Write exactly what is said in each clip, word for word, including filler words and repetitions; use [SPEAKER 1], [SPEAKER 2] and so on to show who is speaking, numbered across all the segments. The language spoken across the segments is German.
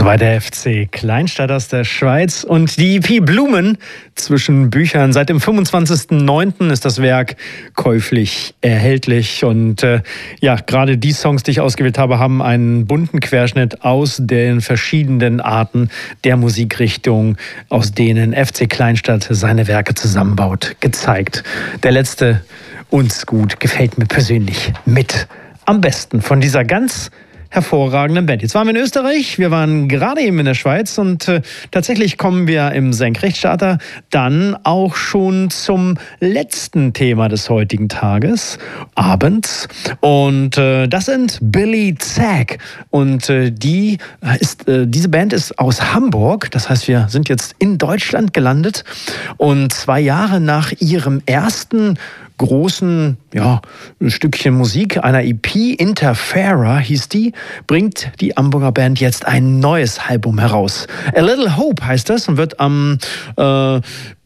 [SPEAKER 1] war der F C Kleinstadt aus der Schweiz und die E P Blumen zwischen Büchern. Seit dem fünfundzwanzigsten neunten ist das Werk käuflich erhältlich. Und äh, ja, gerade die Songs, die ich ausgewählt habe, haben einen bunten Querschnitt aus den verschiedenen Arten der Musikrichtung, aus denen F C Kleinstadt seine Werke zusammenbaut, gezeigt. Der letzte, uns gut, gefällt mir persönlich mit am besten von dieser ganz hervorragenden Band. Jetzt waren wir in Österreich, wir waren gerade eben in der Schweiz und äh, tatsächlich kommen wir im Senkrechtstarter dann auch schon zum letzten Thema des heutigen Tages, abends. Und äh, das sind Billy Zak. Und äh, die ist, äh, diese Band ist aus Hamburg, das heißt, wir sind jetzt in Deutschland gelandet. Und zwei Jahre nach ihrem ersten großen ja, ein Stückchen Musik einer E P, Interferer hieß die, bringt die Hamburger Band jetzt ein neues Album heraus. A Little Hope heißt das und wird am äh,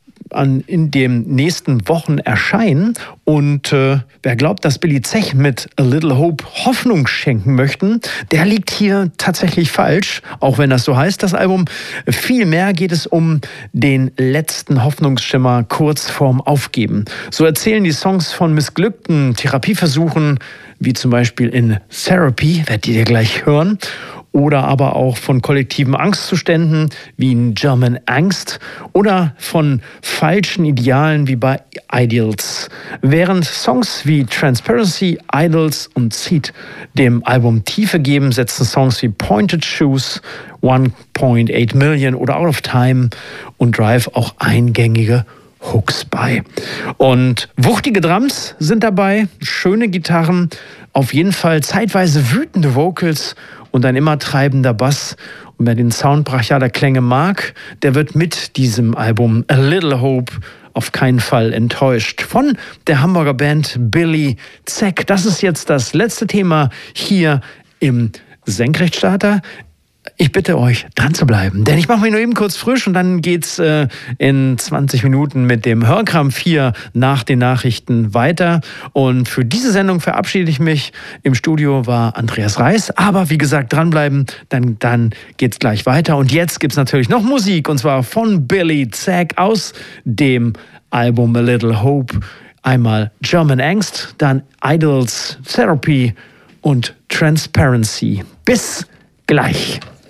[SPEAKER 1] An, in den nächsten Wochen erscheinen. Und äh, wer glaubt, dass Billy Zak mit A Little Hope Hoffnung schenken möchten, der liegt hier tatsächlich falsch, auch wenn das so heißt, das Album. Vielmehr geht es um den letzten Hoffnungsschimmer kurz vorm Aufgeben. So erzählen die Songs von missglückten Therapieversuchen, wie zum Beispiel in Therapy, werdet ihr gleich hören, oder aber auch von kollektiven Angstzuständen wie in German Angst oder von falschen Idealen wie bei Ideals. Während Songs wie Transparency, Idols und Seed dem Album Tiefe geben, setzen Songs wie Pointed Shoes, one point eight Million oder Out of Time und Drive auch eingängige Hooks bei. Und wuchtige Drums sind dabei, schöne Gitarren, auf jeden Fall zeitweise wütende Vocals und ein immer treibender Bass. Und wer den Sound brachialer Klänge mag, der wird mit diesem Album A Little Hope auf keinen Fall enttäuscht. Von der Hamburger Band Billy Zak. Das ist jetzt das letzte Thema hier im Senkrechtstarter. Ich bitte euch, dran zu bleiben, denn ich mache mich nur eben kurz frisch und dann geht's äh, in zwanzig Minuten mit dem Hörkrampf hier nach den Nachrichten weiter. Und für diese Sendung verabschiede ich mich. Im Studio war Andreas Reis, aber wie gesagt, dranbleiben, dann, dann geht's gleich weiter. Und jetzt gibt's natürlich noch Musik, und zwar von Billy Zak aus dem Album A Little Hope. Einmal German Angst, dann Idols, Therapy und Transparency. Bis gleich.